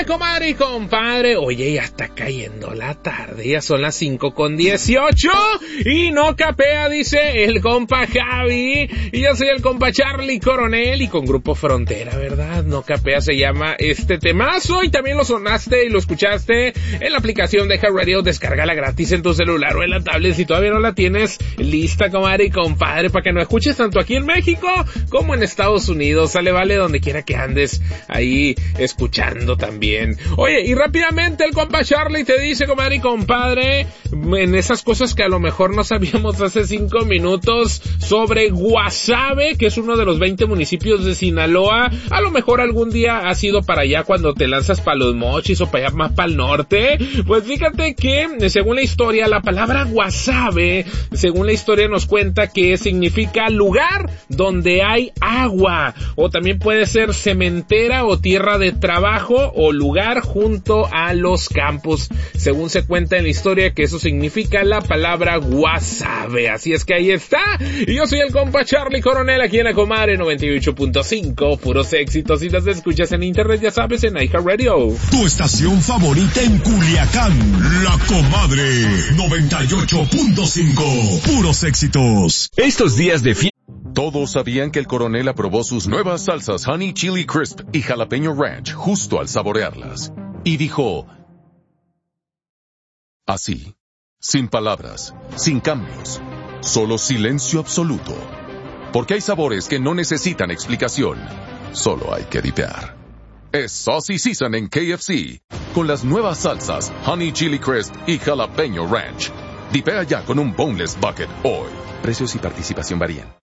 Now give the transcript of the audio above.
comadre y compadre. Oye, ya está cayendo la tarde, ya son las 5:18 y no capea, dice el compa Javi. Y yo soy el compa Charlie Coronel y con Grupo Frontera, ¿verdad? No capea se llama este temazo y también lo sonaste y lo escuchaste en la aplicación de iHeartRadio. Descárgala gratis en tu celular o en la tablet si todavía no la tienes lista, comadre y compadre, para que no escuches tanto aquí en México como en Estados Unidos. Sale, vale, donde quiera que andes ahí escuchando también. Oye, y rápidamente el compa Charlie te dice, comadre y compadre, en esas cosas que a lo mejor no sabíamos hace 5 minutos sobre Guasave, que es uno de los 20 municipios de Sinaloa. A lo mejor algún día has ido para allá cuando te lanzas para los Mochis o para allá más para el norte. Pues fíjate que, según la historia, la palabra Guasave, según la historia nos cuenta que significa lugar donde hay agua, o también puede ser cementera o tierra de trabajo o lugar junto a los campos. Según se cuenta en la historia que eso significa la palabra Guasave. Así es que ahí está. Y yo soy el compa Charlie Coronel aquí en la Comadre 98.5. Puros éxitos. Si las escuchas en internet, ya sabes, en iHeartRadio. Tu estación favorita en Culiacán, La Comadre 98.5. Puros éxitos. Estos días de fiesta. Todos sabían que el coronel aprobó sus nuevas salsas Honey Chili Crisp y Jalapeño Ranch justo al saborearlas. Y dijo, así, sin palabras, sin cambios, solo silencio absoluto. Porque hay sabores que no necesitan explicación, solo hay que dipear. Es Saucy Season en KFC, con las nuevas salsas Honey Chili Crisp y Jalapeño Ranch. Dipea ya con un Boneless Bucket hoy. Precios y participación varían.